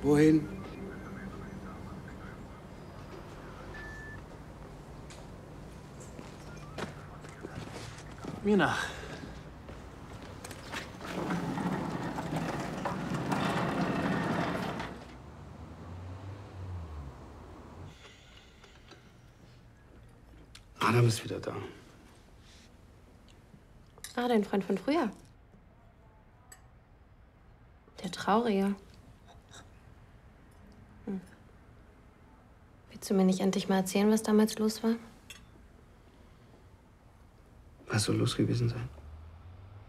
Wohin? Mir nach. Adam ist wieder da. Ah, dein Freund von früher. Der Traurige. Willst du mir nicht endlich mal erzählen, was damals los war? Was soll los gewesen sein?